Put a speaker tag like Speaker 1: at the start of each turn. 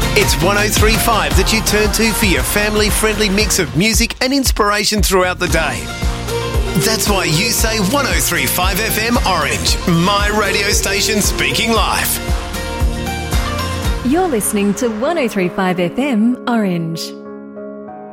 Speaker 1: It's 103.5 that you turn to for your family-friendly mix of music and inspiration throughout the day. That's why you say 103.5 FM Orange, my radio station speaking life.
Speaker 2: You're listening to 103.5 FM Orange.